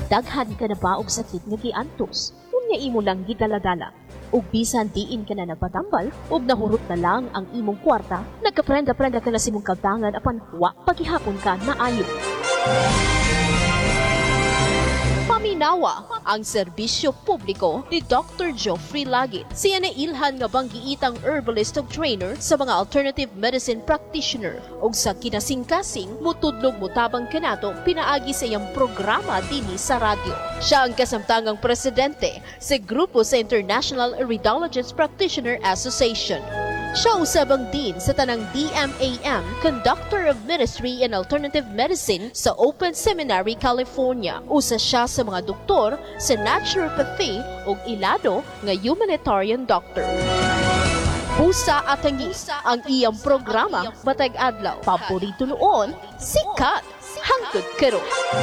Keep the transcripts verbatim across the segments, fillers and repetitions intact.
daghan ka na ba og sakit nga giantos, unya imo lang gidaladala. Ug bisan diin ka na nagpatambal, ug nahurot na lang ang imong kwarta, nagkaprenda-prenda ka na simong kabtangan apan wa pagihapon ka na ayo. Paminawa ang serbisyo publiko ni Doctor Geoffrey Lagit. Siya na ilhan nga banggiitang herbalist ug trainer sa mga alternative medicine practitioner ug sa kinasing-kasing mutudlog mutabang kanato pinaagi sa iyang programa dinhi sa radyo. Siya ang kasamtangang presidente sa grupo sa International Iridologist Practitioner Association. Siya usabang din sa tanang D M A M, Conductor of Ministry in Alternative Medicine sa Open Seminary, California. Usa siya sa mga doktor sa naturopathy ug ilado nga humanitarian doctor. Pusa at hangis ang iyang programa matag adlaw. Paborito noon, sikat hangtod karon.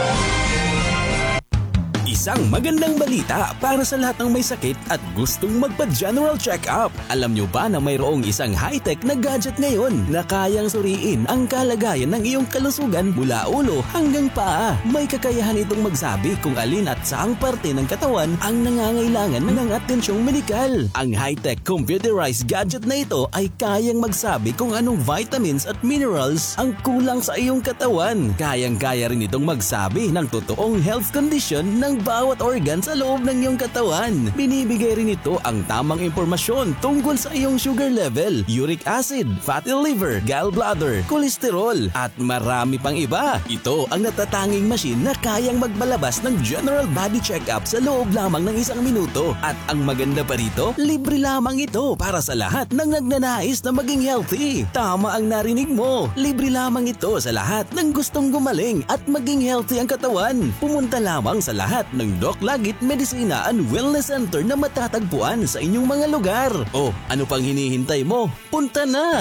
Isang magandang balita para sa lahat ng may sakit at gustong magpa-general check-up. Alam nyo ba na mayroong isang high-tech na gadget ngayon na kayang suriin ang kalagayan ng iyong kalusugan mula ulo hanggang paa? May kakayahan itong magsabi kung alin at saang parte ng katawan ang nangangailangan ng atensyong medikal. Ang high-tech computerized gadget na ito ay kayang magsabi kung anong vitamins at minerals ang kulang sa iyong katawan. Kayang-kaya rin itong magsabi ng totoong health condition ng bawat organ sa loob ng iyong katawan. Binibigay rin ito ang tamang impormasyon tungkol sa iyong sugar level, uric acid, fatty liver, gallbladder, kolesterol, at marami pang iba. Ito ang natatanging machine na kayang magbalabas ng general body check-up sa loob lamang ng isang minuto. At ang maganda pa rito, libre lamang ito para sa lahat ng nagnanais na maging healthy. Tama ang narinig mo. Libre lamang ito sa lahat ng gustong gumaling at maging healthy ang katawan. Pumunta lamang sa lahat ng Doc Lagit Medicina and Wellness Center na matatagpuan sa inyong mga lugar. O, ano pang hinihintay mo? Punta na!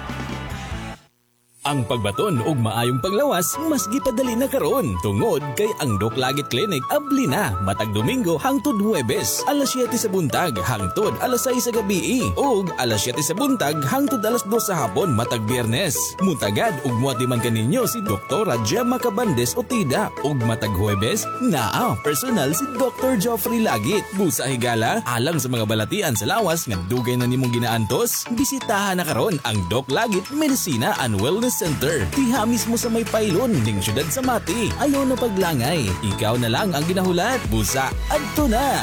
Ang pagbaton ug maayong paglawas mas gipadali na karon tungod kay ang Doc Lagit Clinic abli na matag Domingo hangtod Huwebes alas siyete sa buntag hangtod alas sais sa gabi ug alas siyete sa buntag hangtod alas dos sa hapon matag Biyernes. Muntagad ug muati man kaninyo si Doktora Gemma Cabandes Otida ug matag Huwebes naa personal si Doctor Geoffrey Lagit. Busa higala alang sa mga balatian sa lawas nga dugay na nimong ginaantos, bisitahan na karon ang Doc Lagit Medicina and Wellness Center. Diha mismo sa may pailon ning syudad sa Mati. Ayaw na paglangay. Ikaw na lang ang ginahulat. Busa, adto na!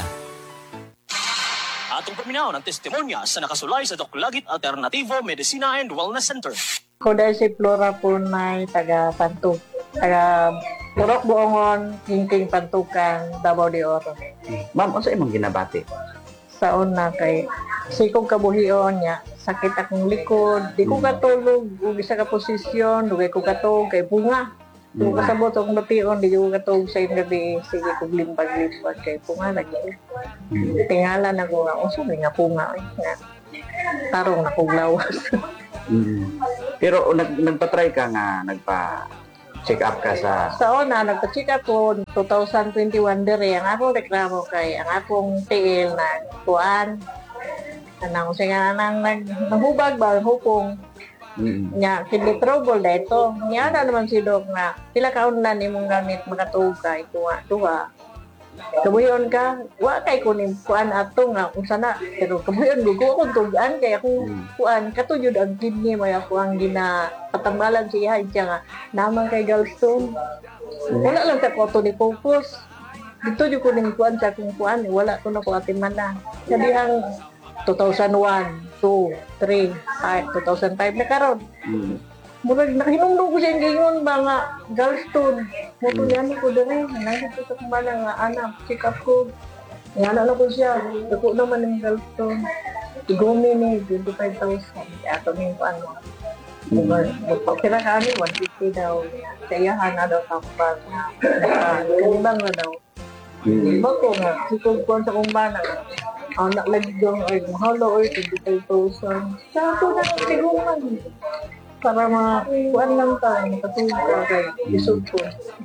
Atong paminaw ng testimonya sa nakasulay sa Doc Lagit Alternativo Medicina and Wellness Center. Ako dahil si Flora Punay, taga Pantug, taga Purok Buongon, Kingking Pantukan, Davao de Oro. Ma'am, ano sa imong ginabati? Sa una kay sikong kabuhion niya, sakit akong likod, di ko katulog, ug isa ka posisyon, dugay ko katulog kay bunga. Kung kasabot akong bation, di ko katulog sa yung gabi, sige kong limpag-limpag kay bunga lagi. Tingala na ko nga, uso nga punga, eh, nga tarong na kong lawas. Mm. Pero nag nagpa-try ka nga, nagpa-check up ka sa... Sa una, nagpa-check up ko twenty twenty-one dere, ang akong reklamo kay, ang akong T L na kuan, anang siya nang naghubag ba hupong mm-hmm. nya kini trouble dito nya na naman si Doc na pila ka unlan imong gamit makatuog ka ikuha tuwa kabuyon ka wa kay kunin kuan ato nga unsa na pero kabuyon gugo akong tugan kay akong mm-hmm. kuan katuyod ang kidney may ako ang gina patambalan siya siya nga naman kay gallstone mm-hmm. wala lang sa koto ni focus dito jud kunin kuan sa akong kuan wala to na ko atiman na sabihang two thousand one, two, three, five, two thousand five na karon. Mm. Murag nakahinungdong ko siya ngayon ba nga gallstone. Muto yan ko dere, nandito sa kumala nga anak, check up ko. Ngana na ko siya, dako naman ng gallstone. Igumi ni twenty-five thousand. Ato ning ko ano. Magpapira ka ni one fifty daw. Sayahan na daw kapag. Kanibang na daw. Iba ko nga, sikog ko sa kumbana. Anak lagi dong ay mahalo ay twenty-five thousand. Sa ako na tiguman. Para ma-kuan lang ta, makatulog ka kay isod ko.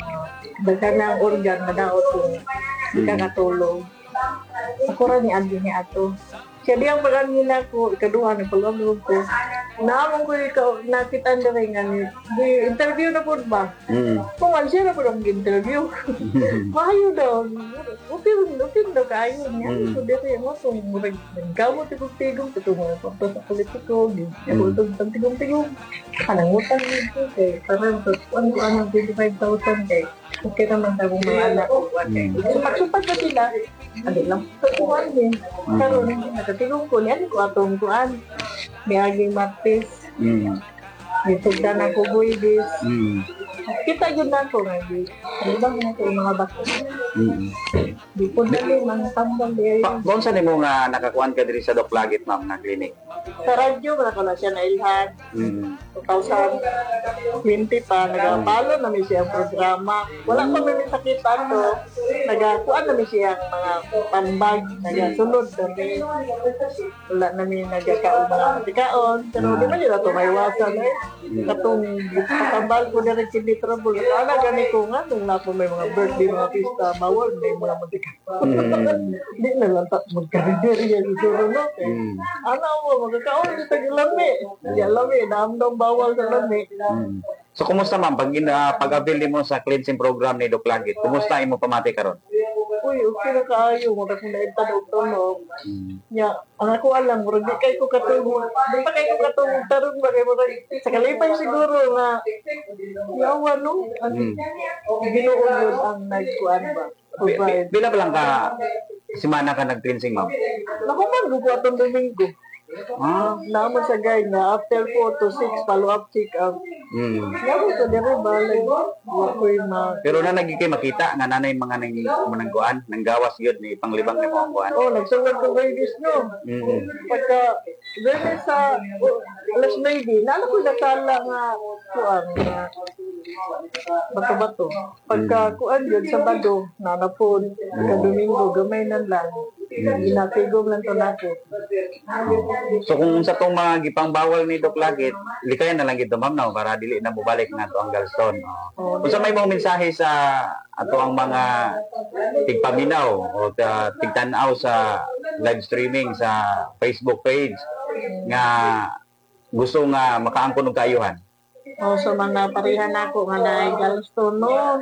Daghan ng organ na daot kung kakatulog. Ako rin ni Adi ni Ato. Siya di ang pagangina ko, ikaduha na pag-amlog ko. Naamang ko ikaw, nakita na rin nga ni, di interview na po ba? Mm. Kuman siya na po ang interview. Mahayo daw. Upin, upin daw kayo niya. Mm. So dito yung mga kung murag, nagkamot tigong-tigong, ito mga pagto sa politiko, ginagultog sa tigong-tigong. Anang utang nito kay, parang sa kuan ko anong twenty-five thousand kay, okay naman daw mga anak ko. Supat-supat na sila. Ano lang, sa kuwan din. Karoon, nakatigong ko niyan ko atong kuan. Miaging Martes. Mm. Nitugda na ko buwibis. Mm. Kita yun na ko nga. Di. Ano ba na ko yung mga bako? Mm. Di po dali, mga tambang di. Pa, kung saan mo nga nakakuan ka diri sa Doc Lagit, ma'am, na clinic? Sa radyo, wala ko na siya nailhan. Mm. twenty twenty pa, nagapalo namin siya ang programa. Wala pa may sakit ato. Nagakuan namin siya ang mga tambag. Nagasunod kami. Wala namin nagkakaon mga matikaon. Pero di ba nila ito maiwasan eh. Katong patambal ko na rin hindi trouble. Ala gani ko nga, nung na po may mga birthday, mga pista, bawal, may mga matikaon. Hindi na lang ta magkarinderya siguro no. Mm. Ano mo, magkakaon dito sa lami. Di lami, damdam bawal sa lami. Mm. So kumusta ma'am pag uh, pag-avail mo sa cleansing program ni Doc Lagit? Kumusta imo pamati karon? Uy, okay na kaayo, mura kong naitad og tunog. Mm. Ya, ang ako alam, mura di kay ko katulog. Di pa kay ko katulog tarong ba kay mura sa kalipay siguro nga yawa no. Ang Ginoo yun ang nagkuan ba. Bi- bi- Provide. Bila ba lang ka simana ka nag-cleansing ma'am? Nakuman ko atong Domingo. Ah. Naman sa guy nga after four to six follow-up check-up. Mm. Naman sa dire balag. Wa ko'y ma... Pero na nagikay makita nga nanay mga nang manang kuan, nang gawas yun ni panglibang ni mga kuan. Oh, nagsunod ko babies no. Mm. Pagka, dito sa oh, alas baby, nalo ko natala nga kuan nga bato-bato. Pagka kuan yun, Sabado, nanapon, pagka Domingo, gamay na lang. Ginatigom lang to nako. So kung sa tong mga gipang bawal ni Doc Lagit, likayan na lang gito ma'am no para dili na mubalik na to ang gallstone. Oh. Kung sa may mga mensahe sa ato ang mga tigpaminaw o ta, tigtanaw sa live streaming sa Facebook page nga gusto nga makaangkon og kaayuhan. O sa mga parihan nako nga naay gallstone no.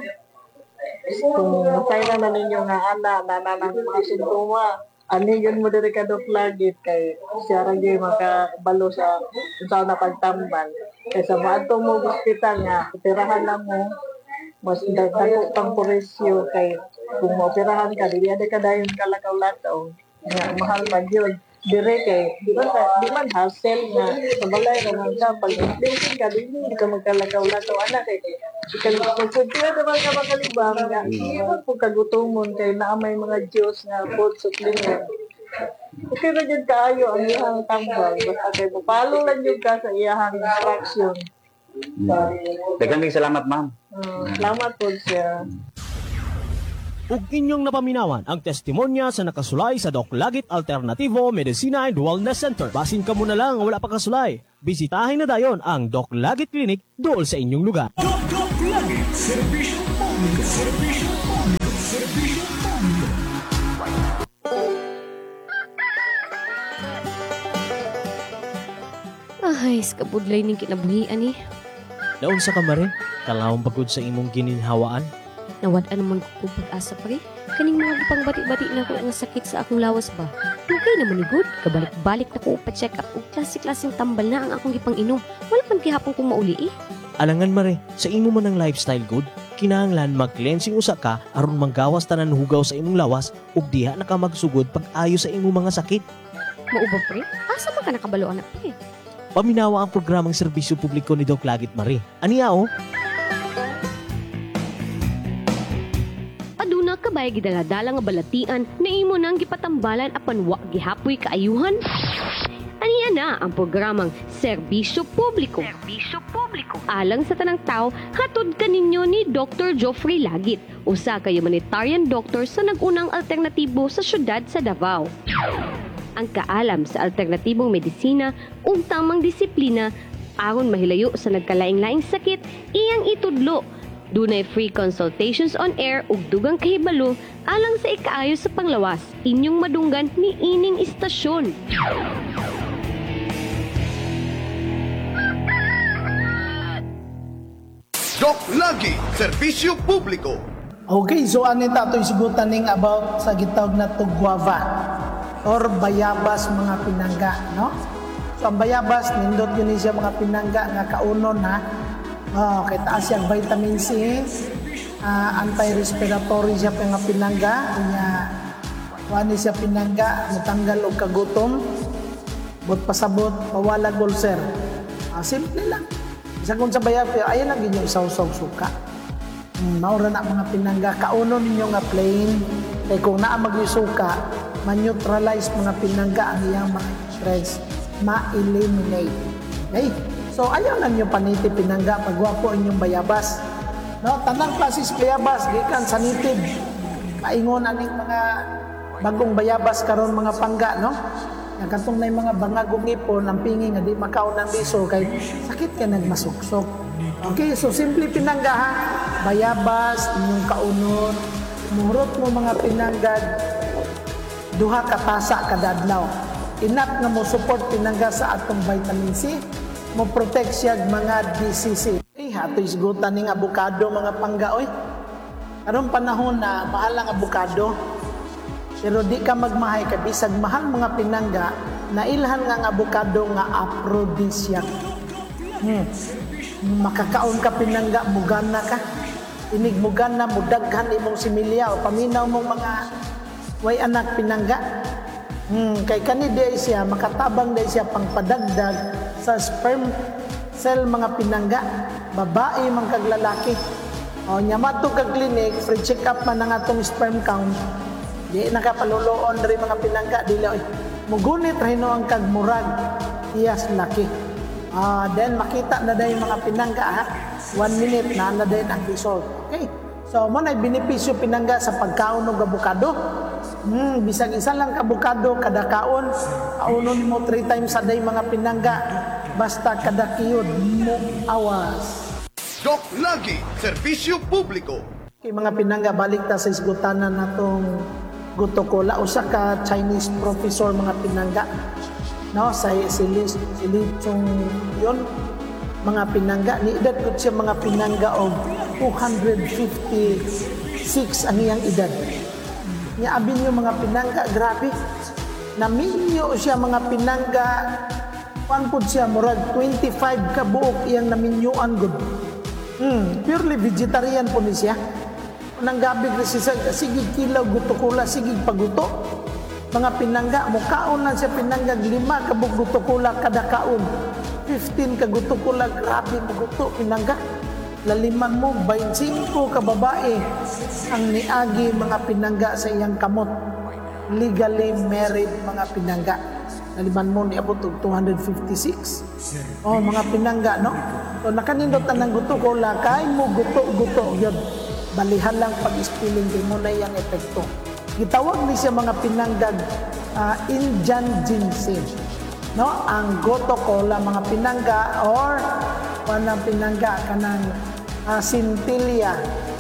Kung kaya na ninyo nga ana, nananang mga sintoma, ani yun mo diri ka Doc Lagit kay siya ra gyud makabalo sa sa na pagtambal. Kay sa maato mo ospital nga, operahan na mo, mas dagdag pang presyo kay kung maoperahan ka, dili ada ka dayon kalakaw-lakaw. Nga mahal pa gyud. Dire kay di man di man hassle nga sa balay ra man ka pag cleansing ka dili ka magkalakaw-lakaw ana kay ikan pagsudiya naman ka makalibang nga kung kagutomon kay naa may mga Diyos nga food supplement. Okay na dyan kaayo ang iyang tambal basta kay mapalo lang yun ka sa iyang instruction. Daghang salamat ma'am. Uh, salamat po siya. Ug inyong napaminawan ang testimonya sa nakasulay sa Doc Lagit Alternativo Medicina and Wellness Center. Basin ka muna lang wala pa kasulay. Bisitahin na dayon ang Doc Lagit Clinic dool sa inyong lugar. Doc Doc Lagit, serbisyo publiko, serbisyo publiko, serbisyo publiko. Ay, skabudlay ning kinabuhian ni. Daon sa kamare, kalawang pagod sa imong gininhawaan. Nawad-an naman ko kung pag-asa pare. Kaning mga gipang bati-bati na ko ang sakit sa akong lawas ba. Dugay naman ni good. Kabalik-balik na ko pa-check up o klase-klaseng tambal na ang akong gipang inom. Wala man gihapon kong mauli eh. Alangan mare, sa imo man ang lifestyle good, kinahanglan mag-cleansing usa ka aron manggawas tanan hugaw sa imong lawas ug diha na ka magsugod pag-ayo sa imong mga sakit. Mauba pre? Asa man ka nakabalo anak pre? Paminawa ang programang serbisyo publiko ni Doc Lagit Mare. Aniya o? Aduna ka ba'y gidala-dala nga balatian na imo nang gipatambalan apan wa gihapoy kaayuhan? Aniya na ang programang Serbisyo Publiko. Serbisyo Publiko. Alang sa tanang tao, hatod kaninyo ni Doctor Geoffrey Lagit, usa ka humanitarian doctor sa nagunang alternatibo sa syudad sa Davao. Ang kaalam sa alternatibong medisina ug tamang disiplina aron mahilayo sa nagkalaing-laing sakit iyang itudlo Dunay free consultations on air ug dugang kahibalo alang sa ikaayo sa panglawas. Inyong madunggan ni ining istasyon. Doc Lagi, serbisyo publiko. Okay, so anita ito'y sigutan ning about sa gitawag na to guava or bayabas mga pinangga, no? So ang bayabas, nindot yun siya mga pinangga nga kaunon ha. Oh, kay taas siyang vitamin C, uh, anti-respiratory siya mga pinangga, kanya wani siya pinangga, natanggal og kagutom, bot pasabot, mawalag ulcer. Uh, simple lang. Isa kung sa bayabas, ayan lang yun yung sausaw suka. Hmm, maura na mga pinangga, kaunon ninyo nga plain, kay kung naa mag-isuka, ma-neutralize mga pinangga ang iyang mga stress, ma-eliminate. Okay? So, ayaw na nyo paniti pinangga, pagwapo inyong bayabas. No? Tanang klasis bayabas, gikan sa nitid. Maingon aning mga bagong bayabas karon mga pangga, no? Yang katong na mga bangagong ipon, ang pingi nga di makaon ng liso, kay sakit ka nagmasuksok. Okay, so simple pinangga ha. Bayabas, inyong kaunon, murot mo mga pinangga, duha katasa kada adlaw. Enough nga mo support pinangga sa atong vitamin C, mo protect siya mga D C C. Eh, hato'y sigutan ng abukado mga pangga, oy. Karong panahon na mahal ang abukado, pero di ka magmahay ka, bisag mahal mga pinangga, na ilhan nga ang abukado nga aphrodisiac. Hmm. Makakaon ka pinangga, mugana ka. Inig mugana, mudaghan imong similya, o paminaw mong mga way anak pinangga. Hmm, kay kani di siya, makatabang di siya pangpadagdag sa sperm cell mga pinangga, babae man kag lalaki. O nyamato kag clinic, free check up man ang atong sperm count. Di nakapaluloon diri mga pinangga, dili oy. Mugunit rahino ang kag murag iyas laki. Ah, then makita na dayon mga pinangga ha. One minute na na dayon ang result. Okay. So mo nay benepisyo pinangga sa pagkaon og abukado. Hmm, bisag isa lang kabukado kada kaon, kaunon mo three times a day mga pinangga, basta kada kiyod mo awas. Doc Lagi, serbisyo publiko. Okay, mga pinangga, balik ta sa isgutanan natong gutokola, usa ka Chinese professor mga pinangga, no, sa si Li si Li Chung yun mga pinangga, ni edad gud siya mga pinangga og two hundred fifty-six ang iyang edad. Nya abin yung mga pinangga, grabe. Naminyo siya mga pinangga. Kuan pud siya murag twenty-five ka buok iyang naminyuan gud. Hmm, purely vegetarian po ni siya. Nang gabi siya sigig kilaw gutukula, sigig paguto. Mga pinangga, mukaon lang siya pinangga lima ka buok gutukula kada kaon. fifteen ka gutukula, grabe maguto pinangga. Laliman mo, twenty-five ka babae ang niagi mga pinangga sa iyang kamot. Legally married mga pinangga. Laliman mo, niabot og two hundred fifty-six. Oh, mga pinangga, no? So, nakanindot na ng guto-kola, kay mo guto-guto yun. Balihan lang pag-spilling, di mo na iyang epekto. Gitawag ni siya mga pinangga uh, Indian ginseng. No? Ang goto-kola, mga pinangga, or panang pinangga kanang uh, sintilia.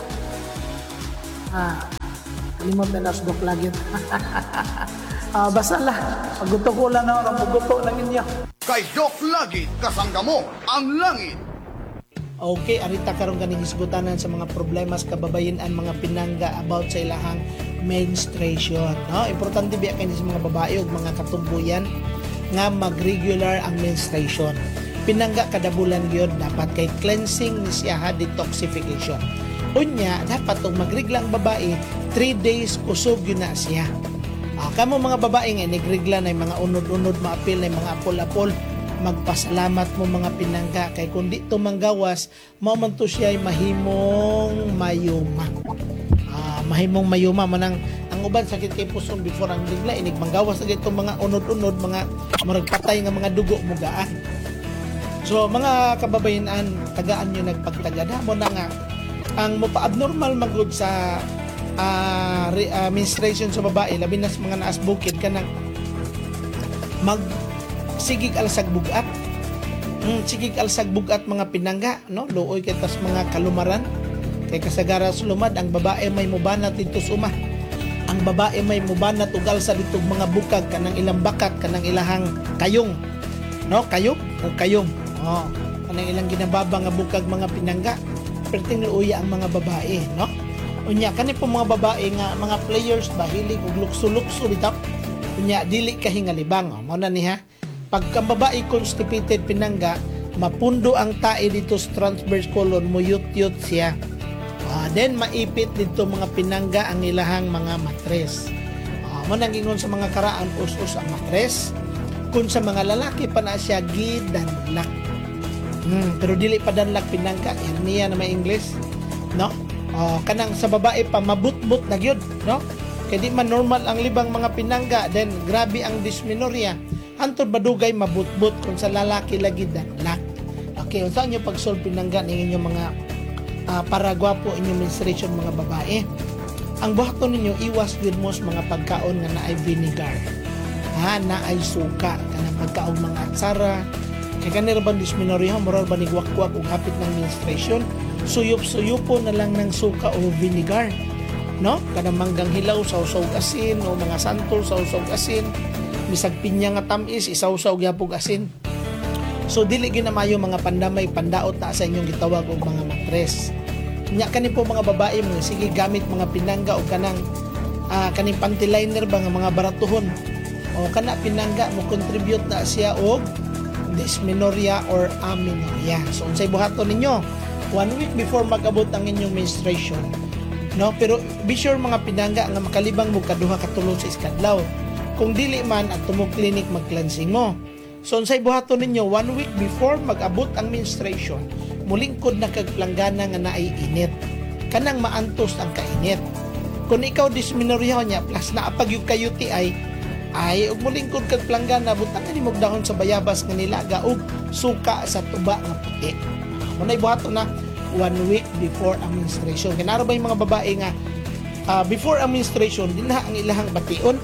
Ah, kalimot na nasdok lagi. Ah, basta lah, pagguto ko lang na orang puguto lang inyo. Kay Doc Lagi, kasangga mo ang langit. Okay, arita karon ganing isgutanan sa mga problema sa kababayen-an mga pinangga about sa ilahang menstruation. No, importante biya kay sa mga babae ug mga katumbuyan nga mag-regular ang menstruation. Pinangga kada bulan gyud dapat kay cleansing ni siya ha, detoxification. Unya dapat tong magreglang babae three days usog yun na siya. Ah, kamo mga babae nga nagregla na mga unod-unod maapil na mga apol-apol, magpasalamat mo mga pinangga kay kundi to manggawas mao man to siya mahimong mayuma. Ah, mahimong mayuma manang ang uban sakit kay puson before ang regla inig manggawas na itong mga unod-unod mga maragpatay nga mga dugo mo gaan. So mga kababayan, tagaan nyo nagpagtagada mo na nga ang mapa-abnormal magod sa uh, re, uh, menstruation sa babae, labi na sa mga naas bukid ka nang mag sigig alsag bugat. Mm, sigig alsag bugat mga pinangga, no? Luoy kay tas mga kalumaran Kay kasagara sulumad ang babae may mubanat dito suma. Ang babae may mubanat ug alsa dito mga bukag kanang ilang bakat kanang ilahang kayong. No, kayong o kayong. Oh, kanang ilang ginababa nga bukag mga pinangga. Perting luuya ang mga babae, no? Unya kani po mga babae nga mga players ba hilig og lukso-lukso bitaw. Unya dili ka hingalibang. Oh, mao na ni ha. Pagka babae constipated pinangga, mapundo ang tae dito sa transverse colon, muyut-yut siya. Uh, then maipit dito mga pinangga ang ilahang mga matres. Uh, mo nang ingon sa mga karaan us-us ang matres. Kung sa mga lalaki pa na siya gidanlak. Hmm, pero dili pa danlak pinangga, hernia na may English, no? Uh, kanang sa babae pa mabut-but na gyud, no? Kay di man normal ang libang mga pinangga, then grabe ang dysmenorrhea. Hantod badugay mabut-but kung sa lalaki lagi danlak. Okay, unsa nyo pag-solve pinangga ning inyong mga uh, para gwapo inyong menstruation mga babae? Ang buhaton ninyo iwas gyud mo sa mga pagkaon nga naay vinegar. Ha, naay suka, kanang pagkaon mga atsara. Kay kanira ba dysmenorrhea, moral ba nigwak-wak ug hapit ng menstruation? Suyop-suyupo na lang ng suka o vinegar. No? Kanang manggang hilaw sa usog asin o mga santol sa usog asin. Bisag pinya nga tamis isawsaw gyapon asin. So dili ginamayo mga pandamay pandaot ta sa inyong gitawag og mga matres. Nya kani po mga babae mga sige gamit mga pinangga o kanang uh, kaning panty liner ba nga mga baratuhon. O kana pinangga mo contribute na siya og dysmenorrhea or amenorrhea. So unsay buhaton ninyo? One week before mag-abot ang inyong menstruation. No, pero be sure mga pinangga nga makalibang mo kaduha ka tulo sa iskadlaw. Kung dili man at tumog clinic mag-cleansing mo. So unsay buhaton ninyo one week before mag-abot ang menstruation, mulingkod na kag planggana nga naay init. Kanang maantos ang kainit. Kung ikaw dysmenorrhea nya plus naapag yung ka U T I, ay ug mulingkod kag planggana butangan nimo dahon sa bayabas nga nilaga ug suka sa tuba nga puti. Unay buhaton na one week before ang menstruation. Kinaro ba yung mga babae nga uh, before ang menstruation dinha ang ilahang bation?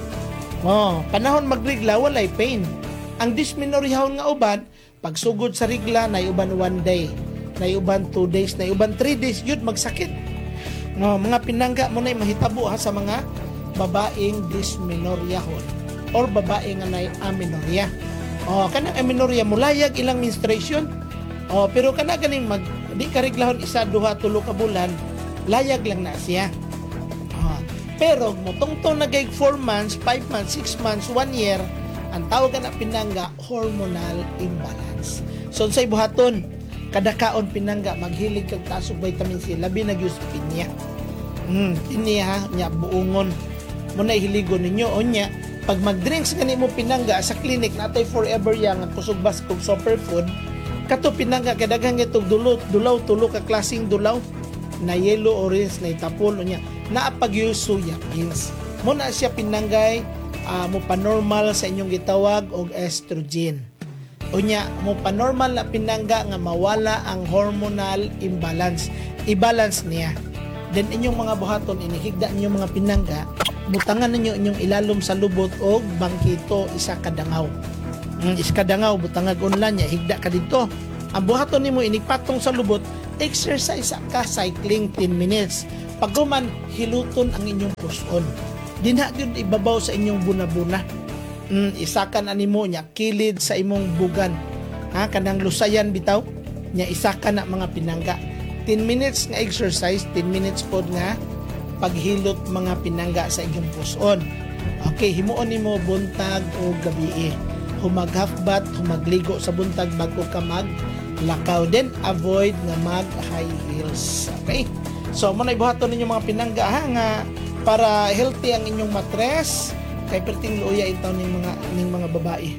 Oh, panahon magregla walay pain. Ang dysmenorrhea nga uban pagsugod sa regla na uban one day, na uban two days, na uban three days yun magsakit. No, mga pinangga mo na mahitabo ha sa mga babaeng dysmenorrhea or babae nga nay amenorrhea. Oh, kanang amenorrhea mulayag ilang menstruation. Oh, pero kana ganing mag di ka reglahon isa duha tulo ka bulan, layag lang na siya. Oh, pero motongtong nagay four months, five months, six months, one year, ang tawag na pinangga hormonal imbalance. So unsay buhaton? Kada kaon pinangga maghilig kag taas og vitamin C, labi na gyud sa pinya. Hmm, pinya nya buongon. Mo na hiligon ninyo onya pag mag-drinks gani mo pinangga sa clinic natay forever yang ang kusog bas kog superfood. Kato pinangga kadaghang itong dulaw, dulaw tulo ka klaseng dulaw na yellow, orange, na itapol nya naapag yung soya beans. Mo na siya pinanggay uh, mo panormal sa inyong gitawag og estrogen. Unya mo panormal na pinangga nga mawala ang hormonal imbalance. I-balance niya. Then inyong mga buhaton inihigda ninyong mga pinangga, butangan ninyo inyong ilalom sa lubot og bangkito isa kadangaw. Mm, is kadangaw butangag unlan niya higda ka dito. Ang buhaton nimo inigpatong sa lubot, exercise ka cycling ten minutes. Pagkuman hiluton ang inyong puson. Dinha gyud ibabaw sa inyong buna-buna. Mm, isakan animo nya kilid sa imong bugan. Ha kanang lusayan bitaw nya isakan na mga pinangga. ten minutes nga exercise, ten minutes pod nga paghilot mga pinangga sa inyong puson. Okay, himuon nimo buntag o gabi. Humag half bath, humagligo sa buntag bago ka maglakaw. Then avoid nga mag high heels. Okay? So mo na ibuhaton ninyo mga pinangga ha nga para healthy ang inyong matres. Kay perting luya itaw ning mga ning mga babae.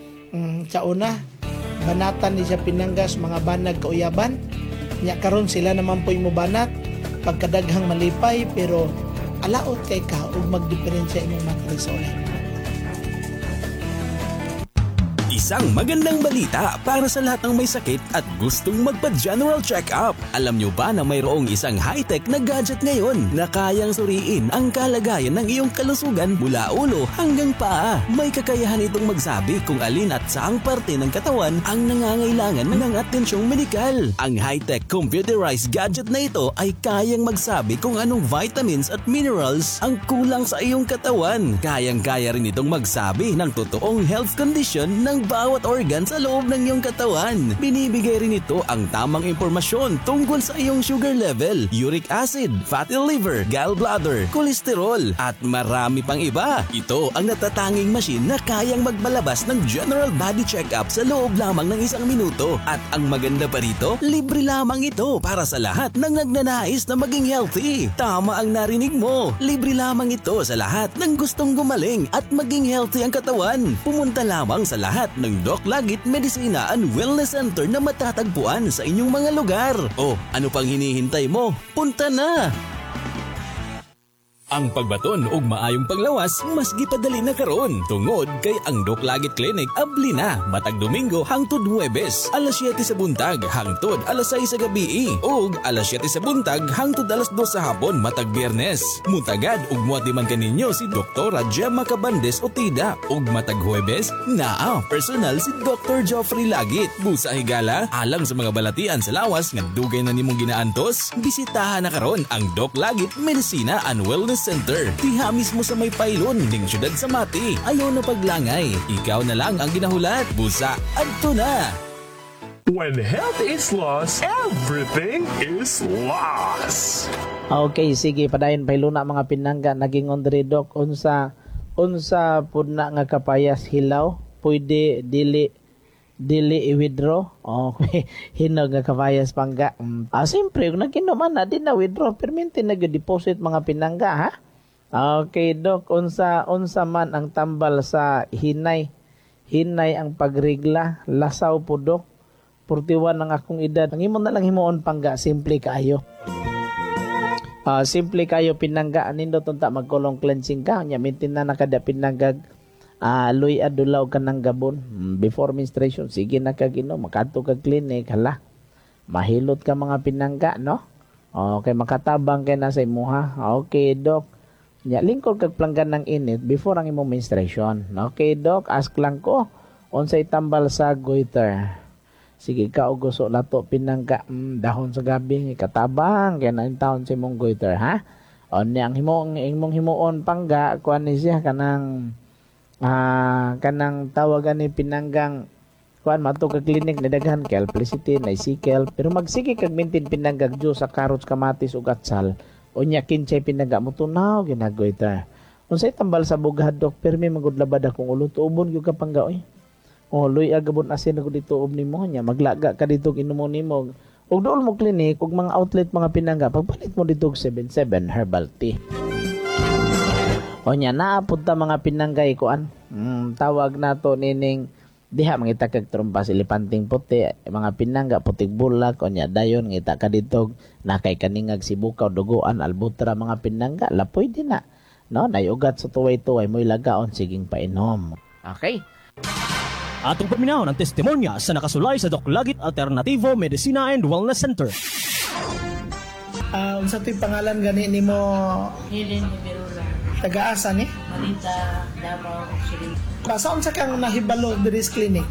Mm, sa una, banatan ni siya pinanggas mga banag kauyaban. Nya karon sila naman po'y mo banat pagkadaghang malipay pero alaot kay ka ug magdiferensya imong matres sa ulay. Isang magandang balita para sa lahat ng may sakit at gustong magpa-general check-up. Alam nyo ba na mayroong isang high-tech na gadget ngayon na kayang suriin ang kalagayan ng iyong kalusugan mula ulo hanggang paa? May kakayahan itong magsabi kung alin at saang parte ng katawan ang nangangailangan ng atensyong medikal. Ang high-tech computerized gadget na ito ay kayang magsabi kung anong vitamins at minerals ang kulang sa iyong katawan. Kayang-kaya rin itong magsabi ng totoong health condition ng bawat organ sa loob ng iyong katawan. Binibigay rin ito ang tamang impormasyon tungkol sa iyong sugar level, uric acid, fatty liver, gallbladder, kolesterol, at marami pang iba. Ito ang natatanging machine na kayang magbalabas ng general body check-up sa loob lamang ng isang minuto. At ang maganda pa rito, libre lamang ito para sa lahat ng nagnanais na maging healthy. Tama ang narinig mo, libre lamang ito sa lahat ng gustong gumaling at maging healthy ang katawan. Pumunta lamang sa lahat ng Doc Lagit Medicina and Wellness Center na matatagpuan sa inyong mga lugar. O, ano pang hinihintay mo? Punta na! Ang pagbaton ug maayong paglawas mas gipadali na karon tungod kay ang Doc Lagit Clinic abli na matag Domingo hangtod Huwebes alas siyete sa buntag hangtod alas sais sa gabi ug alas siyete sa buntag hangtod alas dos sa hapon matag Biyernes. Mutagad ug muatiman kaninyo si Doktora Gemma Cabandes Otida ug matag Huwebes naa personal si Doctor Geoffrey Lagit. Busa higala alang sa mga balatian sa lawas nga dugay na nimong ginaantos, bisitahan na karon ang Doc Lagit Medicina and Wellness Center. Diha mismo sa may pailon ning syudad sa Mati. Ayaw na paglangay. Ikaw na lang ang ginahulat. Busa, adto na! When health is lost, everything is lost. Okay, sige, padayon pailuna mga pinangga naging on the doc unsa unsa pud na nga kapayas hilaw pwede dili dili i-withdraw. Okay, hinog nga kapayas pangga. Mm. Ah, siyempre, kung nagkinuman na, di na withdraw. Perminti nag-deposit mga pinangga, ha? Okay, Doc, unsa, unsa man ang tambal sa hinay. Hinay ang pagrigla. Lasaw po, Doc. forty-one ang akong edad. Ang imo na lang himuon pangga, simple kaayo. Ah, simple kayo pinangga. Anindot unta magkulong cleansing ka. Nya, mintin na nakada pinanggag. Ah, luy adulaw ka ng gabon before menstruation, sige na ka ginom, makadto ka clinic, hala mahilot ka mga pinangga, no? Okay, makatabang kay na sa imuha. Okay, Doc, nya lingkod kag planggan ng init before ang imong menstruation. Okay, Doc, ask lang ko unsay tambal sa goiter. Sige ka og gusto lato pinangga, mm, dahon sa gabi katabang kay na taon sa imong goiter, ha? O nya ang himong imong himuon pangga kuan ni siya kanang Ah, kanang tawagan ni pinanggang kuan mato ka klinik na daghan kay Alplicity na isikel pero magsige kag maintain pinanggag juice sa carrots, kamatis ug atsal unya kinsay pinangga mo tunaw ginagoy ta unsay tambal sa bugad Doc permi magudlabad akong ulo tuubon gyud ka pangga oy oh luy agabon asin ako dito ub nimo nya maglaga ka dito inumon nimo ug dool mo klinik ug mga outlet mga pinangga pagpalit mo dito og seven seven herbal tea. O nya naapod ta mga pinanggay kuan. Mm, tawag nato nining diha mangita kag trompas ilipanting puti, mga pinangga putig bulak o nya dayon ngita ka dito nakay kaningag sibukaw duguan albutra mga pinangga la pwede na. No, nayugat sa tuway-tuway mo'y lagaon siging painom. Okay. Atong paminaw ng testimonya sa nakasulay sa Doc Lagit Alternativo Medicina and Wellness Center. Ah, uh, unsa to'y pangalan gani nimo? Helen Berula. Taga-asa ni? Marita, Davao, Siling. Basta unsa kang nahibalo diri sa clinic?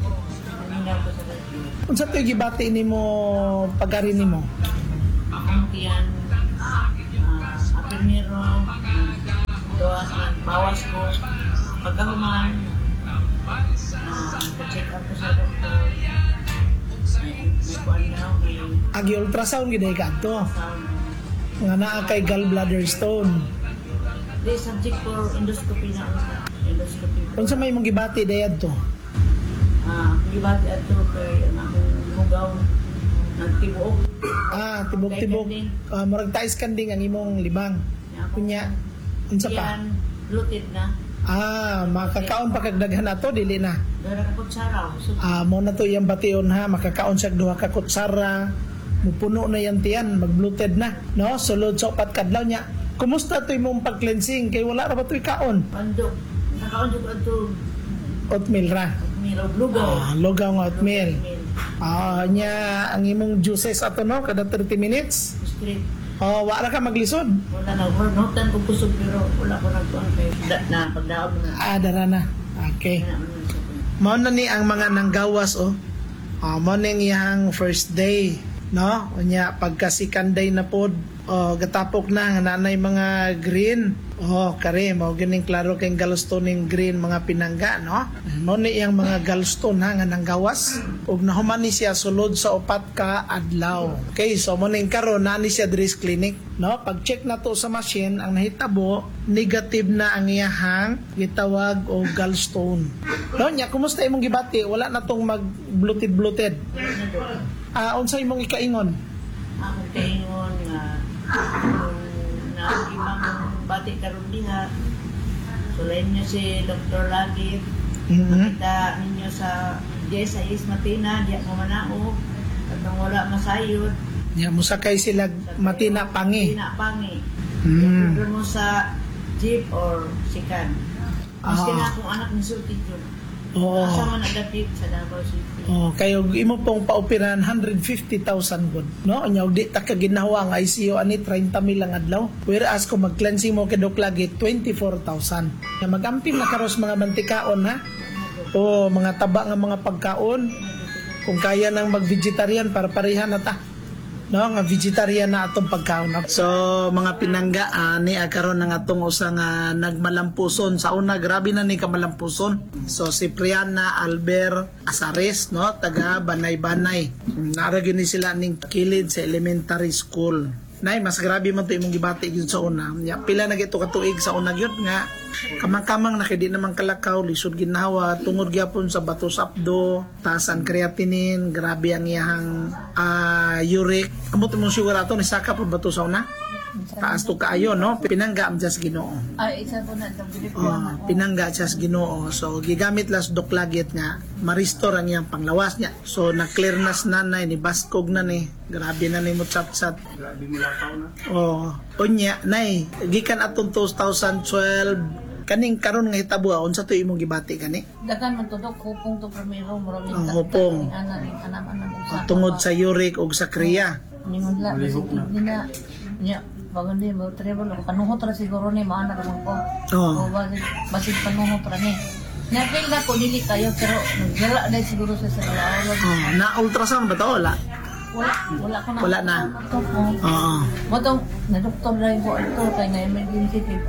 Unsa to'y gibati nimo pagari nimo? Akong tiyan, uh, aprimero, doas, bawas ko, pagkahuman, uh, check up ko sa doktor, may kuan na ako, agi ultrasound gid ka to. Nga naa kay gallbladder stone. Di subject for endoscopy na endoscopy. Unsa may mong gibati dayad to? Ah, gibati ato kay anang hugaw nagtibuok. Ah, tibok-tibok. Ah, murag tais kanding ang imong libang. Kunya unsa pa? Yan bloated na. Ah, makakaon pa kag daghan ato dili na. Dara ka kutsara. Ah, mo na to iyang bation ha, makakaon siya duha ka kutsara. Mupuno na yan tiyan, mag-bloated na, no? Sulod sa upat kadlaw niya. Kumusta to imong pag-cleansing? Kay wala ra ba to'y kaon? Pandok. Nakaon jud ato oatmeal ra. oatmeal o lugaw. Ah, lugaw nga oatmeal. Ah, nya ang imong juices ato no kada thirty minutes. Straight. Oh, wala ka maglisod. Wala na, hornotan ko kusog pero wala ko nagkuhan kayo. Da, na, pagdaog na. Ah, dara na. Okay. Mao na ni ang mga nanggawas oh. Ah, mao ning iyang first day, no? Unya pagka second day na pod, oh, gatapok na nga nanay mga green. Oh, kare mao gining klaro kay gallstone ning green mga pinangga, no? Mao ni iyang mga gallstone ha nga nanggawas ug nahuman ni siya sulod sa upat ka adlaw. Okay, so mo ning karon na ni siya diri sa clinic, no? Pag check na to sa machine ang nahitabo negative na ang iyahang gitawag og gallstone. No, nya kumusta imong gibati? Wala na tong mag bloated bloated. Ah, uh, unsa imong ikaingon? Ako kaingon nga na ibang bati karon diha. Sulayin niyo si Doctor Lagit. Mm-hmm. Makita ninyo sa Jess sa Is Matina, diya mo manao. At nang wala masayod. Nya musakay sila Matina Pangi. Matina Pangi. Mm. Diya mo sa jeep or sikan. Mas Ah. na akong anak ni Sulti Jun. Oo. Asa man adaptive sa Davao City. Oh, kayo imo pong paoperahan one hundred fifty thousand gud, no? Nya di ta ka ginawa ang I C U ani thirty mil lang adlaw. Whereas kung mag-cleansing mo kay Doc Lagi twenty-four thousand. Nya magamping na karos mga mantikaon ha. O mga taba nga mga pagkaon. Kung kaya nang mag-vegetarian para pareha na ta. No, nga vegetarian na atong pagkaon. So mga pinangga ani uh, karon nga atong usa nga nagmalampuson sa una grabe na ni ka malampuson. So si Priana Albert Asares no taga Banay-Banay. Nara gyud ni sila ning kilid sa elementary school. Nay mas grabe man to imong gibati gyud sa una. Ya, pila na gito ka tuig sa una gyud nga kamang-kamang na kay di naman kalakaw lisod ginawa tungod gyapon sa bato sapdo, taas ang creatinine, grabe ang iyang uh, uric. Amot mo sigurato ni saka pud bato sa una. Taas to kaayo no, pinangga am just Ginoo. Ay isa po na tong Oh, pinangga siya sa Ginoo. So gigamit las Doc Lagit nga ma-restore ang iyang panglawas niya. So na-clear na sa nanay ni baskog na ni. Grabe na ni mo chat-chat. Grabe mo lakaw na. Oh, unya nay, gikan atong two thousand twelve kaning karon nga hitabo unsa to imong gibati kani? Dagan man tudok hupong to primero murag ni Ang hupong. ana ni anam-anam usa. Tungod sa uric ug sa kriya. Ningon la basig na nya bagon di mo travel ko panuhot ra siguro ni maana ra ko. Oh. O basig basig panuhot ra ni. Napil na ko dili kayo pero naggala dai siguro sa sa lawas. Oh, na ultrasound ba to wala? Wala wala ko na. Wala na. Oo. Mo tong na doktor ra ko ito kay na emergency kit.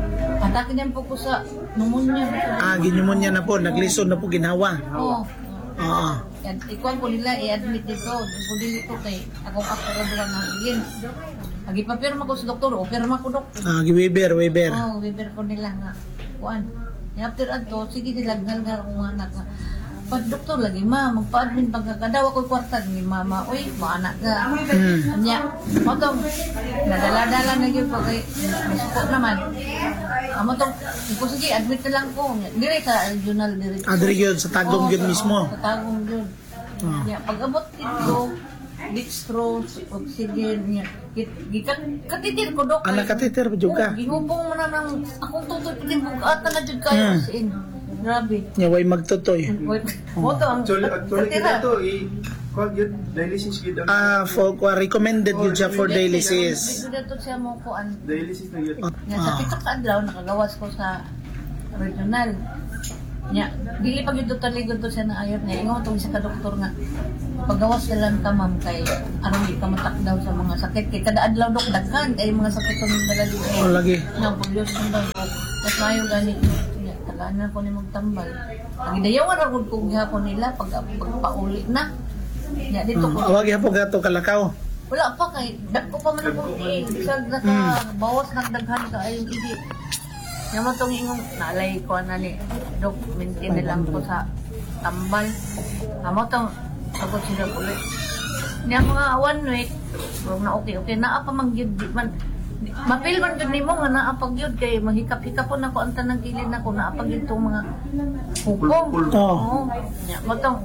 Atake din po ko sa pneumonia. Ah, ginumonya na po, naglisod na po ginawa. Oo. Oo. At ikuan ko nila i-admit dito. Ko dito kay akong ako ra dira na higin. Agi pa pirma ko sa doktor, o pirma ko doktor. Ah, gi-waiver, waiver. Oo, waiver ko nila nga. Kuan. After ato, sige sila ngalngal ko nga anak nga. Pag doktor lagi, ma, magpa-admin pagkakadaw ako kwarta ni mama. Uy, maanak ka. Hmm. Anya, motong, nadala-dala na yun pag nasuko naman. Ah, motong, ko sige, admit na lang ko. Dire sa regional, dire. Ah, dire yun, sa Tagum yun mismo. Sa Tagum yun. Ah. Nya, pag abot dito, dextrose, oxygen, niya. Gikan katitir ko dok. Anak katiter ba juga? Gihubong mo na ng akong tutoy pitin bugatan na jud kayo Hmm. sa in. Grabe. Nya way magtutoy. Wait. Mo to ang Actually, actually kita to i call yun dialysis gid ang Ah, for uh, recommended yun siya for dialysis. Dito dito siya mo ko an. dialysis na yun. Nya sa pitak ka adlaw nakagawas ko sa regional. Nya dili pa gyud taligod to siya na ayot niya. Ingon tong isa ka doktor nga. Paggawas na lang ka ma'am kay aron di ka matakdaw sa mga sakit kay kada adlaw dok daghan kay mga sakit tong dalali. Oh, lagi. Nang pollution daw. Mas mayo gani niya tagaan ko ni magtambal. Ang dayawan ra gud ko gihapon nila pag pagpauli na. Nya dito ko. Hmm. Awag po gato kalakaw. Wala pa kay dagko pa man ako eh. Bisag naka bawas nagdaghan ka ayong idi. Nya mo tong ingong nalay ko na ni dok maintain na lang ko sa tambal. Amo tong ako sila ulit. Nya mga one week, pero na okay okay naa pa man gyud man mapil man gud nimo nga naa pag gyud kay mahikap-hikap po nako ang tanang kilid nako naa pag gyud tong mga hukong. Oo. Nya mo tong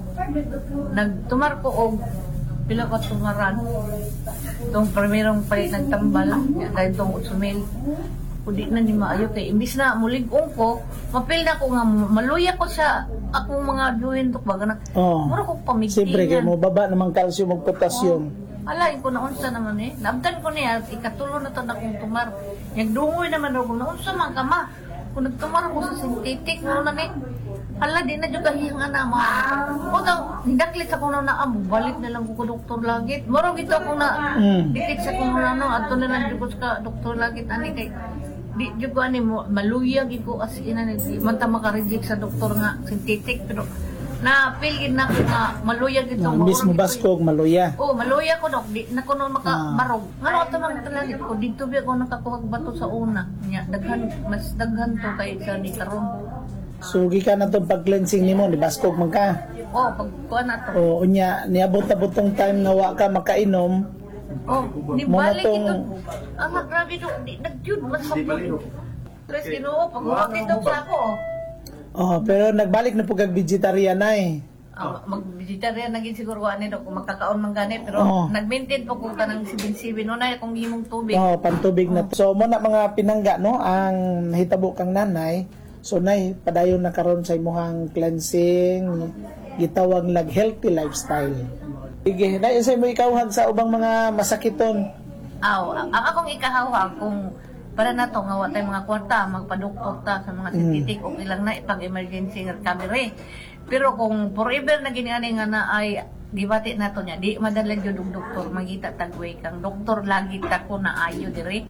nagtumar ko og pila ka tumaran. Tong primerong palit ng tambal, nya dahil tong utsumil. Kung di na ni maayo kay imbis na mulig-ong ko, mapil na ko nga maluya ko sa akong mga duwin dok baga na. Oh. Mura ko pamigilan. Siyempre kay mo baba naman calcium ug potassium. Oh. Alain ko na unsa naman eh. Nabdan ko niya ikatulo na to na kong tumar. Yang dungoy naman ako na unsa man ka ma. Kung nagtumar ako sa synthetic mo na ni. Hala, di na dyan kahiyang ana mo. O daw, hindaklit sa kung na amo, balik na lang ko doktor Lagit. Marong ito ako na, Mm. dikit sa kung ano, ato na lang dyan ka doktor Lagit. Ani kay, di dyan ko ani mo, maluyag ko as ina ni, manta maka-reject sa doktor nga, synthetic. Pero, na-feel na ko nga, maluyag ito. No, imbis mo baskog maluya. Oo, oh, maluya ko dok, di na ko noon makabarog. Nga no, ito mga talagit ko, dito ba ako nakakuhag bato sa una. Nya, daghan, mas daghan to kay sa ni karon. Sugi ka na to pag cleansing nimo, di baskog man ka. Oh, pag kuha na to. O unya niabot-abot tong time na wa ka makainom. Oh, di Mo na balik tong- ito. Ang grabe do, di nag-jud man sa pag. Tres Ginoo, pag huwag dito sa ako. Oh, pero nagbalik na pug kag vegetarian na eh. Ah, mag-vegetarian naging siguro ani do kung magkakaon man gani pero Oo. nag-maintain pa ko kanang sibin-sibin unay akong himong tubig. Oh, pantubig na to. So mo na mga pinangga no ang nahitabo kang nanay. So nay padayon na karon sa imong cleansing gitawag lag healthy lifestyle. Sige, nay sa mo ikawhag sa ubang mga masakiton. Aw, ang ang akong ikahawag kung para na to nga wa tay mga kwarta magpaduktok ta sa mga sintetik o ilang na ipang emergency recovery. Pero kung forever na giniani nga na ay gibati nato niya di madalang jud og doktor magita tagway kang doktor lagi ta ko na ayo dire.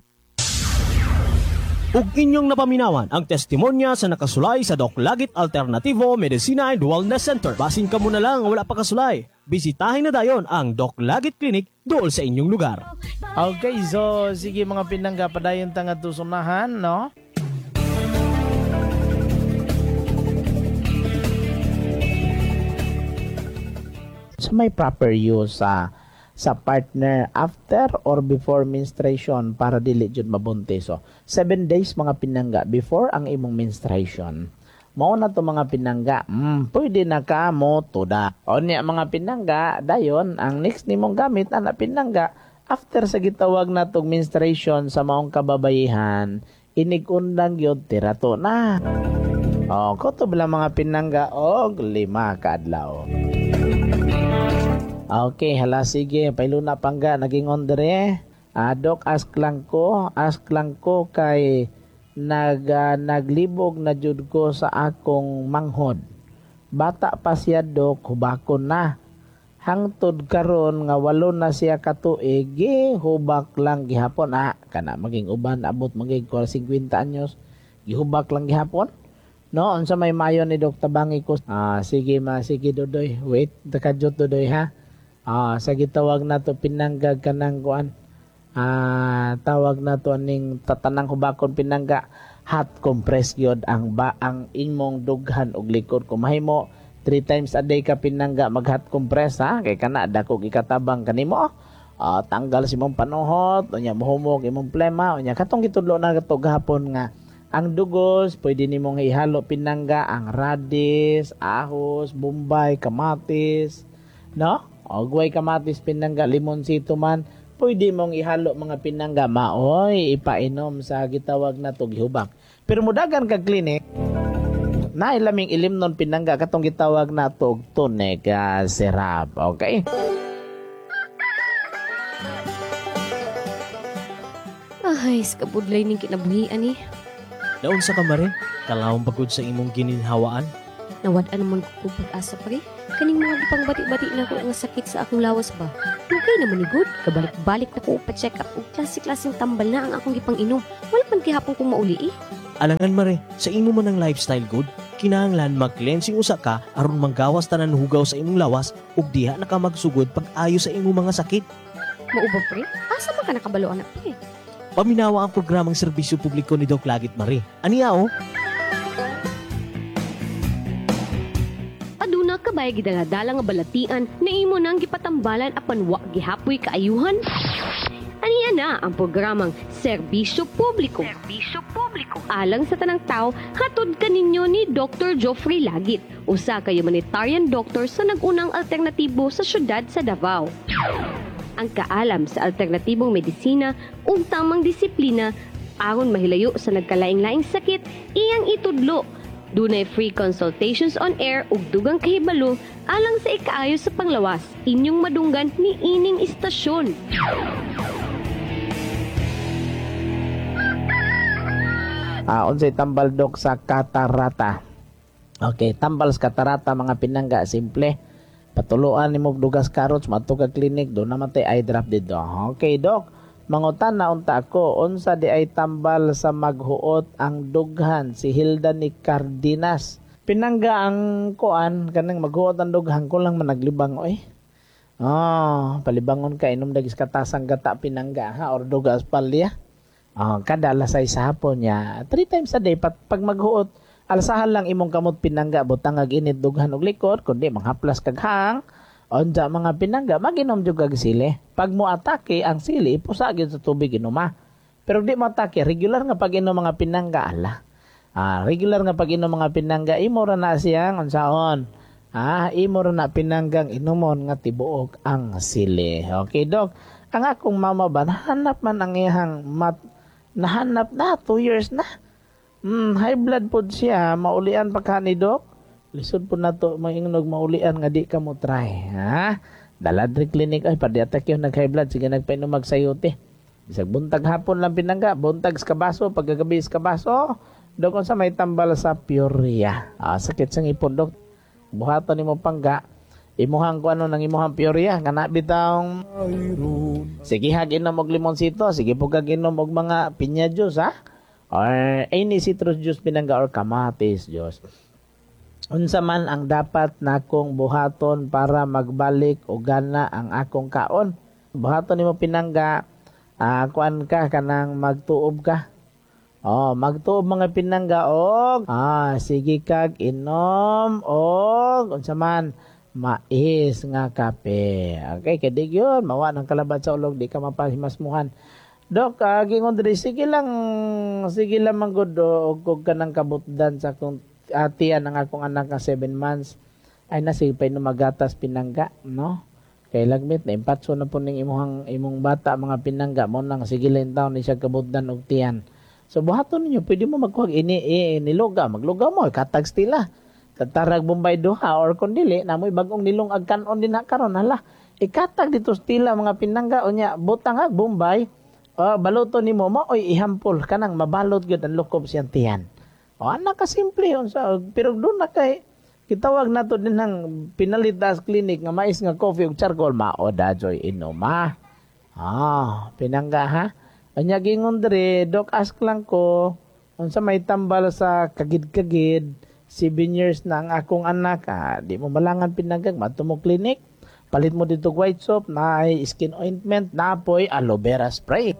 Ug inyong napaminawan ang testimonya sa nakasulay sa Doc Lagit Alternativo Medicina and Wellness Center. Basin ka muna lang wala pa kasulay. Bisitahin na dayon ang Doc Lagit Clinic dool sa inyong lugar. Okay, so sige mga pinangga padayon tanga tusunahan, no? So may proper use sa sa partner after or before menstruation para dili jud mabuntis. So seven days mga pinangga before ang imong menstruation. Mao na to mga pinangga, mm, pwede na ka mo tuda. O niya mga pinangga, dayon ang next nimong gamit ana pinangga after sa gitawag natong menstruation sa maong kababayihan, inig-undang yun tirato na. O, kutob lang mga pinangga og lima ka adlaw. Okay, hala sige, pailuna pangga naging on dire. Ah, Dok, ask lang ko, ask lang ko kay nag uh, naglibog na jud ko sa akong manghod. Bata pa siya Dok, hubakon na. Hangtod karon nga walo na siya ka tuig, gihubak lang gihapon ah kana maging uban abot maging fifty anyos. Gihubak lang gihapon. No, unsa may mayo ni Dok tabangi ko. Ah, sige ma, sige Dodoy. Wait, takadjot Dodoy ha. Ah, sa gitawag nato pinanggag kanang kuan. Ah, tawag nato ning tatanang hubakon pinangga hot compress gyud ang ba ang imong dughan og likod kung mahimo three times a day ka pinangga mag hot compress ha kay kana dako gikatabang kanimo. Ah, tanggal si imong panuhot unya mohumog imong plema unya katong gitudlo na kato gahapon nga ang dugos pwede nimong ihalo pinangga ang radis, ahos, bombay, kamatis, no? Ogway kamatis pinangga, limonsito man, pwede mong ihalo mga pinangga, maoy, ipainom sa gitawag na to gihubak. Pero mudagan kag klinik, na ilaming ilim non pinangga, katong gitawag na to tonic uh, syrup, okay? Ay, skabudlay ning kinabuhian eh. Naun sa kamare, kalawang pagod sa imong gininhawaan. Nawad-an naman ko kung pag-asa pa rin. Kaning mga gipang bati-bati na ko nga sakit sa akong lawas ba. Dugay naman ni good. Kabalik-balik na ko pa-check up ug klase-klaseng tambal na ang akong gipang inom. Wala man gihapon kong mauli eh. Alangan mare, sa imo man ang lifestyle good, kinahanglan mag-cleansing usa ka aron manggawas tanan hugaw sa imong lawas ug diha na ka magsugod pag-ayo sa imong mga sakit. Mauba pre? Asa man ka nakabalo anak pre? Paminawa ang programang serbisyo publiko ni Doc Lagit Mare. Aniya o? Aduna kabay gidala nga balatian na imo nang gipatambalan apan wa gihapoy kaayuhan. Aniya na ang programang Serbisyo Publiko. Serbisyo Publiko. Alang sa tanang tao, hatod kaninyo ni Doctor Geoffrey Lagit, usa ka humanitarian doctor sa nagunang alternatibo sa syudad sa Davao. Ang kaalam sa alternatibong medisina ug tamang disiplina aron mahilayo sa nagkalaing-laing sakit, iyang itudlo. Dunay free consultations on air ug dugang kahibalo alang sa ikaayo sa panglawas. Inyong madunggan ni ining istasyon. Ah, unsay tambal dok sa katarata? Okay, tambal sa katarata mga pinangga, simple. Patuluan nimo og dugas karots madto ka klinik do naman tay eye drop dito. Okay, dok. Mangutan na unta ako, unsa di ay tambal sa maghuot ang dughan si Hilda ni Cardenas. Pinangga ang kuan kanang maghuot ang dughan ko lang managlibang oy. Oh, palibangon ka inom dagis katasang gata pinangga ha or dugas palya. Oh, kada alas sais sa hapon niya. Three times a day pat pag maghuot, alasahan lang imong kamot pinangga butang ag init dughan og likod kundi manghaplas kag hang. Onja mga pinangga, maginom jud kag sili. Pag mo atake ang sili, pusa gyud sa tubig inuma. Pero di mo atake, regular nga pag inom mga pinangga, ala. Ah, regular nga pag inom mga pinangga, imo ra na siyang unsaon. Ah, imo ra na pinanggang inumon nga tibuok ang sili. Okay, dok. Ang akong mama ba nahanap man ang iyang mat nahanap na two years na. Hmm, high blood pod siya, maulian pa kani, dok. Lisod po na to, mangingnog maulian nga di ka mo try. Ha? Daladri clinic, ay, padiatak yun, nag-high blood, sige nagpainom magsayote. Bisag buntag hapon lang pinangga, buntag sa kabaso, pagkagabi sa kabaso, dokon sa may tambal sa Peoria. Ah, sakit sa ngipon, dok. Buhaton ni mo pangga, imuhang ko ano ng imuhang Peoria, nga nabitang, sige haginom og limonsito, sige po kaginom og mga pinya juice, ha? Or any citrus juice pinangga or kamatis juice. Unsa man ang dapat nakong buhaton para magbalik o gana ang akong kaon. Buhaton nimo pinangga, uh, kuan ka kanang magtuob ka. Oh, magtuob mga pinangga og ah sige kag inom og unsa man mais nga kape. Okay, kedig yun, mawa ng kalabad sa ulog, di ka mapahimasmuhan. Dok, uh, gingon diri sige lang sige lang manggod og kog kanang kabutdan sa akong atiyan ang akong anak nga seven months ay nasipay no magatas pinangga, no? Kay lagmit na impatso na po ning imuhang imong bata mga pinangga mo nang sige lang taon ni siya kabutdan og tiyan. So buhaton ninyo, pwede mo magkuhag ini eh, niluga, magluga mo katag stila. Tatarag Bombay duha or kun dili namoy bagong nilong ag kanon din na karon hala. Ikatag dito stila mga pinangga unya butang ag Bombay. Oh, baluto nimo mo oy ihampol kanang mabalot gyud ang lukob siyang tiyan. O, anak ka simple yun. Sa, pero doon na kay, kitawag na to din ng pinalitas clinic nga mais nga coffee ug charcoal. Mao da, Joy, inoma. Ah, pinangga ha. Anya gingon dere, dok, ask lang ko, unsa may tambal sa kagid-kagid, seven years na ang akong anak. Ah, di mo malangan pinanggang, mato mo clinic. Palit mo dito white soap, na skin ointment, na apoy aloe vera spray.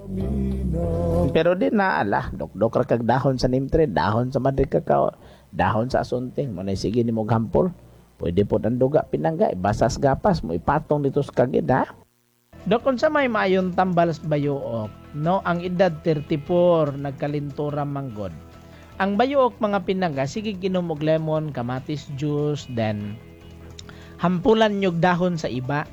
Pero di na, ala, dok-dok ra kag dahon sa neem tree, dahon sa madre kakao, dahon sa asunting, mo na sige ni mo gampol. Pwede po ang duga pinangga, basas gapas, mo ipatong dito sa kagid, ha? Dok, unsa may maayon tambal sa bayuok, no? Ang edad thirty-four, nagkalintura manggod. Ang bayuok mga pinangga, sige ginom og lemon, kamatis juice, then hampulan nyog dahon sa iba.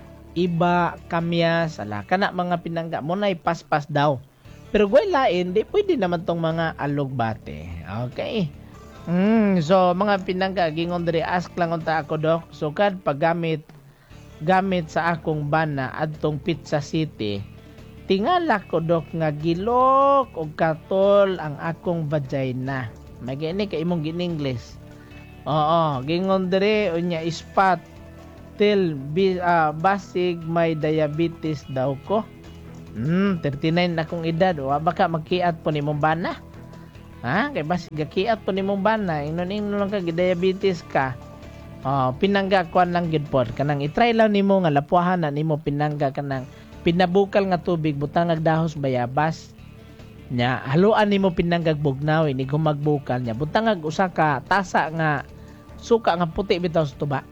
Iba, kamyas, ala, kana mga pinangga mo na ipaspas daw. Pero gway lain, di pwede naman tong mga alugbate. Okay. Mm, so, mga pinangga, gingon diri, ask lang unta ako, dok. So, kad paggamit, gamit sa akong bana adtong Pizza City, tingala ko, dok, nga gilok o katol ang akong vagina. May gini ka imong gin-English. Oo, gingon diri unya ispat till uh, basig may diabetes daw ko. Hmm, thirty-nine na akong edad. O baka magkiat po ni mong bana. Ha? Kay basig gakiat po ni mong bana. Inon-inon lang ka diabetes ka. Oh, pinangga kuan lang gid pod. Kanang i-try lang nimo nga lapuahan na nimo pinangga kanang pinabukal nga tubig butangag dahos bayabas. Nya haluan nimo pinanggag bugnaw ini gumagbukal nya butangag usa ka tasa nga suka nga puti bitaw sa tuba.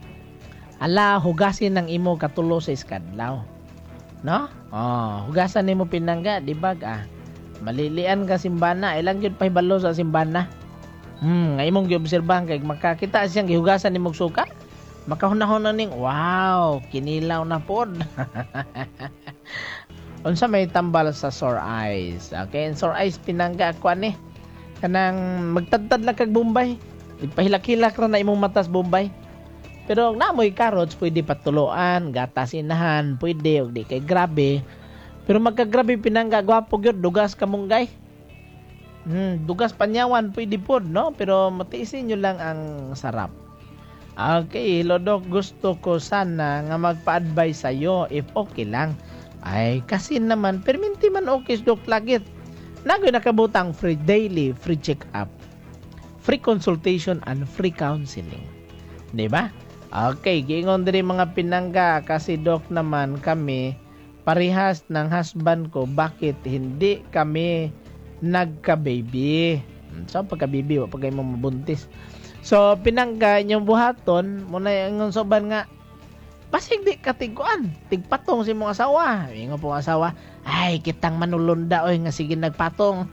Ala hugasin ng imo katulo sa iskadlaw. No? Oh, hugasan nimo pinangga di bag ah. Malilian ka simbana, ilang gyud pahibalo sa simbana. Hmm, nga imong giobserbahan kay makakita siyang gihugasan nimo suka. Makahunahon na ning wow, kinilaw na pod. unsa may tambal sa sore eyes. Okay, and sore eyes pinangga ko ani kanang magtadtad lang kag Bombay. Ipahilak-hilak ra na imong matas Bombay. Pero namoy carrots pwede patuluan, gatas inahan, pwede og di kay grabe. Pero magkagrabe pinangga gwapo gyud dugas kamunggay. Hmm, dugas panyawan pwede pod no, pero matiisin nyo lang ang sarap. Okay, Lodok, gusto ko sana nga magpa-advise sa'yo if okay lang. Ay, kasi naman, perminti man okay, Dok Lagit. Nagoy nakabutang free daily, free check-up, free consultation, and free counseling. Diba? Okay, giingon din mga pinangga kasi Dok naman kami, parehas ng husband ko, bakit hindi kami nagka-baby? So, pagka-baby, pagka mo mabuntis. So, pinangga inyong buhaton, muna yung soban nga, pasig di katiguan, tigpatong si mong asawa. Yung pong asawa, ay, kitang manulunda, oy, nga sige nagpatong.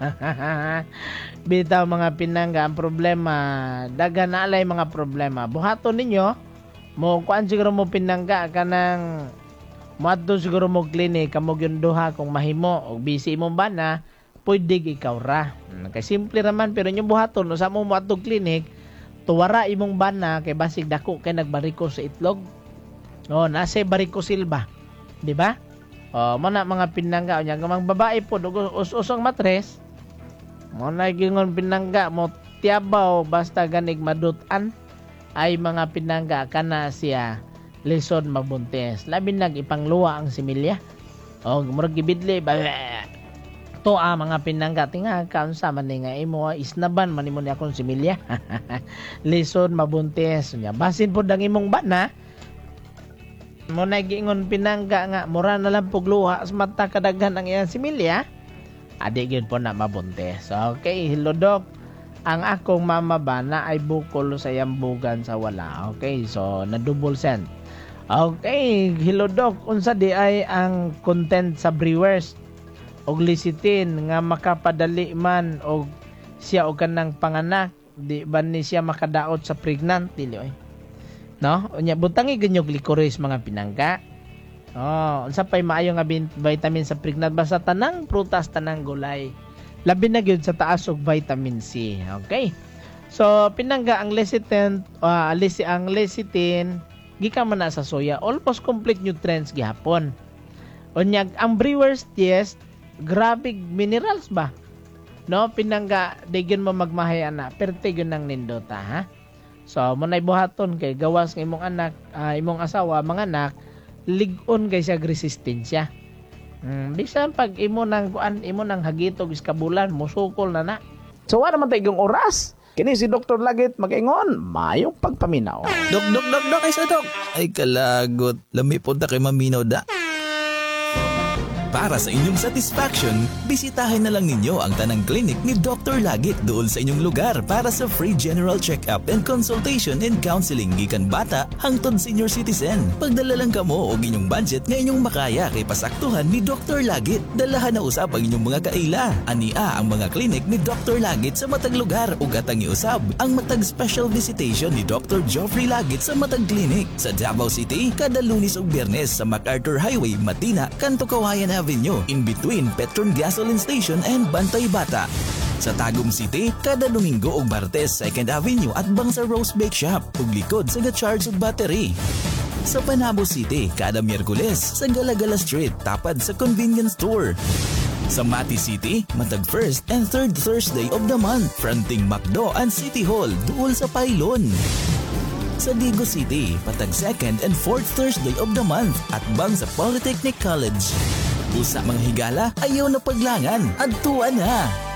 Bitaw mga pinangga, ang problema, daga na alay mga problema. Buhaton ninyo, mo, kuan siguro mo pinangga, kanang, muadto siguro mo klinik, kamog yung duha, kung mahimo, o busy mong bana, pwede ikaw ra. Kay simple raman, pero yung buhaton, no, sa mo muadto klinik, tuwara imong bana, kay basig dako, kay nagbariko sa itlog. O, nasa bariko silba. Di ba? O, mo na mga pinangga, o niya, mga babae po, us-usong matres, mo na gingon pinangga, mo tiyabaw, basta ganig madutan, ay mga pinangga, kana siya, lison mabuntes. Labi nag ipangluwa ang similya. O, murag gibidli, ba, to ah, mga pinangga, tinga, kaunsa man nga, imo, isnaban, manimo ni akong similya. Lison mabuntes. Niya, basin po dang imong bana, mo na giingon pinangga nga, mura na lang pugluha, as mata kadaghan ang iyang similya, adi yun po na mabuntes. Okay, hello Dok. Ang akong mama ba na ay bukol sa yambugan sa wala. Okay, so na double send. Okay, hello Dok. Unsa di ay ang content sa brewers og lecithin nga makapadali man og siya og kanang panganak, di ba ni siya makadaot sa pregnant dili oy. No? Unya butangi ganyog licorice mga pinangga. Oh, unsa pay maayo nga vitamin sa pregnant basta tanang prutas, tanang gulay. Labi na gyud sa taas og vitamin C. Okay? So pinangga ang lecithin, uh, lesi ang lecithin gikan man na sa soya, almost complete nutrients gihapon. Unya ang brewer's yeast, grabe minerals ba? No, pinangga daygon mo magmahay ana, perte gyud nang nindota ha. So, mo nay buhaton kay gawas ng imong anak, uh, imong asawa, mga anak, ligon kay siya resistensya. Hmm, bisan pag imo nang kuan, imo nang hagitog is kabulan, musukol na na. So, wala naman tayong oras. Kini si Doktor Lagit mag-ingon, mayong pagpaminaw. Dok, dok, dok, dok, ay sa dok. Ay kalagot, lami po da kay maminaw da. Para sa inyong satisfaction, bisitahin na lang ninyo ang tanang clinic ni Doctor Lagit doon sa inyong lugar para sa free general check-up and consultation and counseling gikan bata hangtod senior citizen. Pagdala lang kamo og inyong budget nga inyong makaya kay pasaktuhan ni Doctor Lagit. Dalahan na usab ang inyong mga kaila. Ania ang mga clinic ni Doctor Lagit sa matag lugar ug atang iusab ang matag special visitation ni Doctor Geoffrey Lagit sa matag clinic sa Davao City kada Lunes ug Biyernes sa MacArthur Highway, Matina, Kanto Kawayan Avenue, in between Petron Gasoline Station and Bantay Bata. Sa Tagum City, kada Domingo ug Martes, second Avenue at Bangsa Rose Bake Shop, ug likod sa ga-charge ug battery. Sa Panabo City, kada Miyerkules, sa Galagala Street, tapad sa convenience store. Sa Mati City, matag first and third Thursday of the month, fronting McDo and City Hall, duol sa Pailon. Sa Digo City, patag second and fourth Thursday of the month at bang sa Polytechnic College. Usa mga higala, ayaw na paglangan, adtuan na!